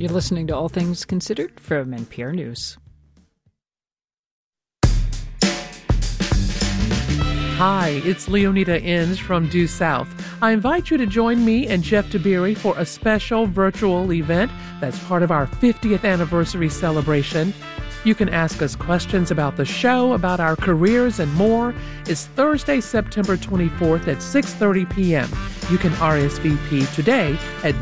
You're listening to All Things Considered from NPR News. Hi, it's Leonita Enns from Due South. I invite you to join me and Jeff Tiberi for a special virtual event that's part of our 50th anniversary celebration. You can ask us questions about the show, about our careers, and more. It's Thursday, September 24th at 6:30 p.m. You can RSVP today at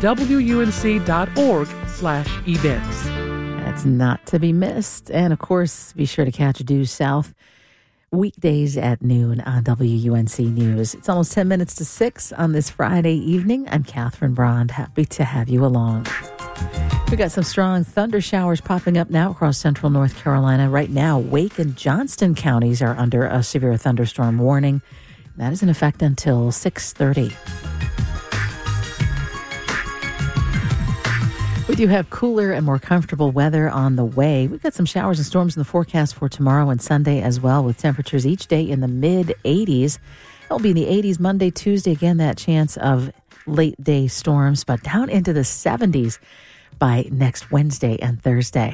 wunc.org/events. That's not to be missed. And, of course, be sure to catch Due South weekdays at noon on WUNC News. It's almost 10 minutes to 6 on this Friday evening. I'm Catherine Brond. Happy to have you along. We got some strong thunder showers popping up now across central North Carolina. Right now, Wake and Johnston counties are under a severe thunderstorm warning. That is in effect until 6:30. We do have cooler and more comfortable weather on the way. We've got some showers and storms in the forecast for tomorrow and Sunday as well, with temperatures each day in the mid-80s. It'll be in the 80s Monday, Tuesday. Again, that chance of late-day storms, but down into the 70s by next Wednesday and Thursday.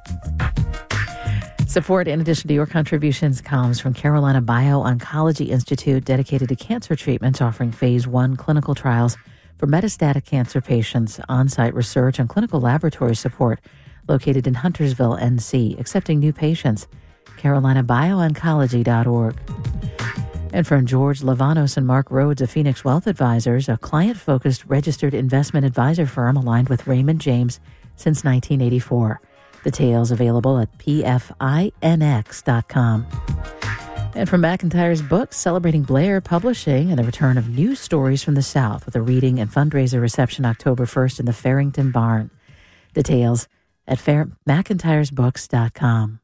Support, in addition to your contributions, comes from Carolina Bio-Oncology Institute, dedicated to cancer treatment, offering phase 1 clinical trials for metastatic cancer patients, on-site research and clinical laboratory support, located in Huntersville, NC, accepting new patients. CarolinaBioOncology.org. And from George Lavanos and Mark Rhodes of Phoenix Wealth Advisors, a client-focused registered investment advisor firm aligned with Raymond James since 1984. Details available at pfinx.com. And from McIntyre's Books, celebrating Blair Publishing and the return of news stories from the South with a reading and fundraiser reception October 1st in the Farrington Barn. Details at McIntyresBooks.com.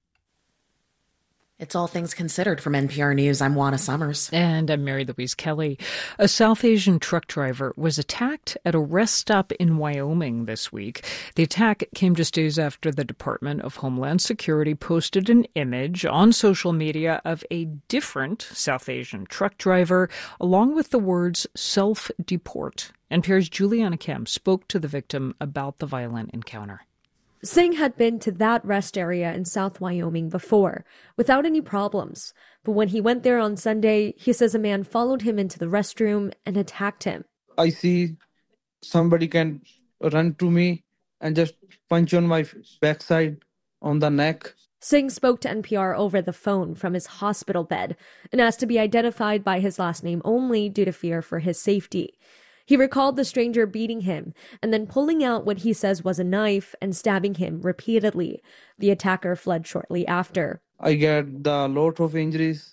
It's All Things Considered from NPR News. I'm Juana Summers. And I'm Mary Louise Kelly. A South Asian truck driver was attacked at a rest stop in Wyoming this week. The attack came just days after the Department of Homeland Security posted an image on social media of a different South Asian truck driver, along with the words self-deport. NPR's Juliana Kemp spoke to the victim about the violent encounter. Singh had been to that rest area in South Wyoming before, without any problems. But when he went there on Sunday, he says a man followed him into the restroom and attacked him. I see somebody can run to me and just punch on my backside, on the neck. Singh spoke to NPR over the phone from his hospital bed and asked to be identified by his last name only due to fear for his safety. He recalled the stranger beating him and then pulling out what he says was a knife and stabbing him repeatedly. The attacker fled shortly after. I get a lot of injuries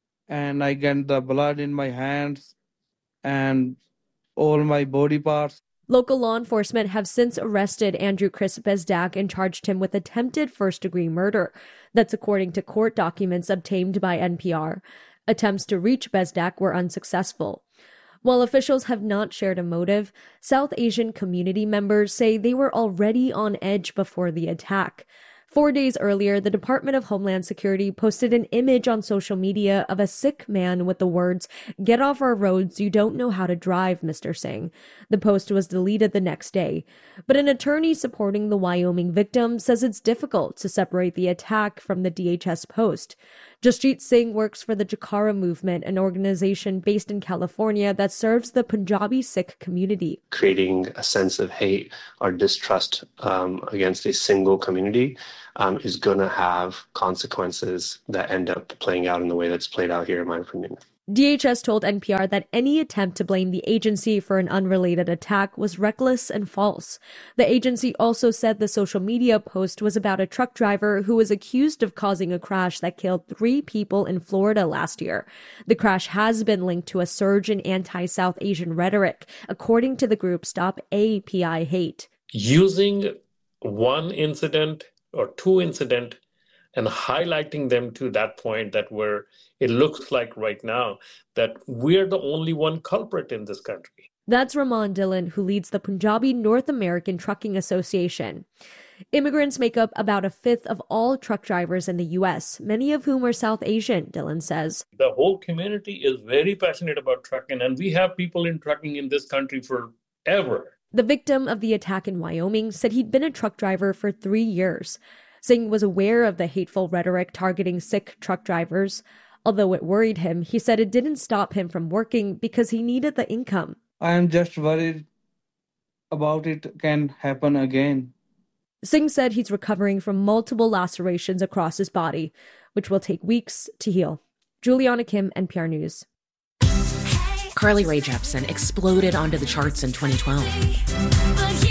and I get the blood in my hands and all my body parts. Local law enforcement have since arrested Andrew Chris Bezdak and charged him with attempted first-degree murder. That's according to court documents obtained by NPR. Attempts to reach Bezdak were unsuccessful. While officials have not shared a motive, South Asian community members say they were already on edge before the attack. 4 days earlier, the Department of Homeland Security posted an image on social media of a sick man with the words, "Get off our roads, you don't know how to drive, Mr. Singh." The post was deleted the next day. But an attorney supporting the Wyoming victim says it's difficult to separate the attack from the DHS post. Jasjit Singh works for the Jakara Movement, an organization based in California that serves the Punjabi Sikh community. Creating a sense of hate or distrust against a single community is going to have consequences that end up playing out in the way that's played out here, in my opinion. DHS told NPR that any attempt to blame the agency for an unrelated attack was reckless and false. The agency also said the social media post was about a truck driver who was accused of causing a crash that killed 3 people in Florida last year. The crash has been linked to a surge in anti-South Asian rhetoric, according to the group Stop API Hate. Using one incident or 2 incidents and highlighting them to that point that where it looks like right now that we're the only one culprit in this country. That's Raman Dillon, who leads the Punjabi North American Trucking Association. Immigrants make up about a fifth of all truck drivers in the U.S., many of whom are South Asian, Dillon says. The whole community is very passionate about trucking, and we have people in trucking in this country forever. The victim of the attack in Wyoming said he'd been a truck driver for 3 years. Singh was aware of the hateful rhetoric targeting Sikh truck drivers. Although it worried him, he said it didn't stop him from working because he needed the income. I am just worried about it can happen again. Singh said he's recovering from multiple lacerations across his body, which will take weeks to heal. Juliana Kim, NPR News. Carly Rae Jepsen exploded onto the charts in 2012.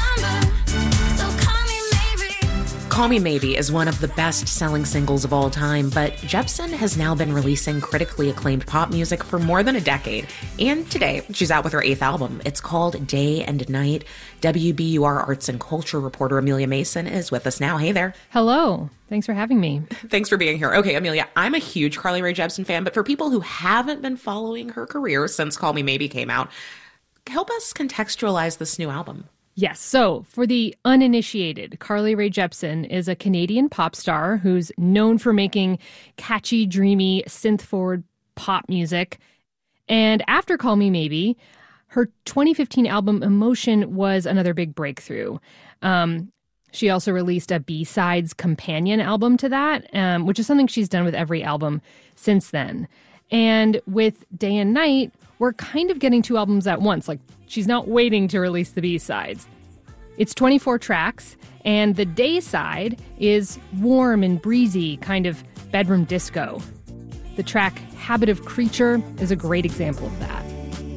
Call Me Maybe is one of the best-selling singles of all time, but Jepsen has now been releasing critically acclaimed pop music for more than a decade. And today, she's out with her 8th album. It's called Day and Night. WBUR arts and culture reporter Amelia Mason is with us now. Hey there. Hello. Thanks for having me. Thanks for being here. Okay, Amelia, I'm a huge Carly Rae Jepsen fan, but for people who haven't been following her career since Call Me Maybe came out, help us contextualize this new album. Yes. So for the uninitiated, Carly Rae Jepsen is a Canadian pop star who's known for making catchy, dreamy, synth-forward pop music. And after Call Me Maybe, her 2015 album Emotion was another big breakthrough. She also released a B-sides companion album to that, which is something she's done with every album since then. And with Day and Night, we're kind of getting 2 albums at once. Like, she's not waiting to release the B-sides. It's 24 tracks, and the Day side is warm and breezy, kind of bedroom disco. The track Habit of Creature is a great example of that.